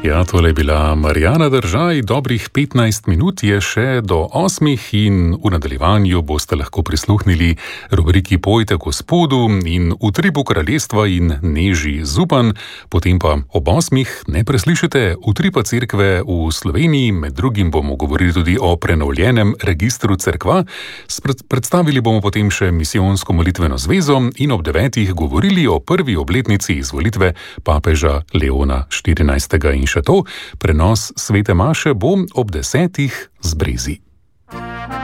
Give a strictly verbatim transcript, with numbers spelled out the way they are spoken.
Ja, tole je bila Marjana Držaj. Dobrih petnajst minut je še do osmih in v nadaljevanju boste lahko prisluhnili rubriki Pojte Gospodu in Utripu kraljestva in Neži Zupan. Potem pa ob osmih ne preslišite Utripa cerkve v Sloveniji. Med drugim bomo govorili tudi o prenovljenem registru cerkva. Predstavili bomo potem še misijonsko molitveno zvezo in ob devetih govorili o prvi obletnici izvolitve papeža Leona štirinajstega. In še to, prenos svete maše bo ob desetih z Brezi.